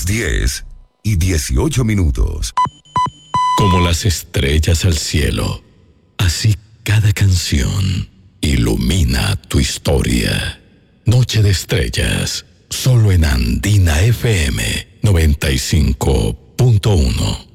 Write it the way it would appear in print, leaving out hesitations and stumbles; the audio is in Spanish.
las 10:18. Como las estrellas al cielo, así cada canción ilumina tu historia. Noche de Estrellas, solo en Andina FM 95.1.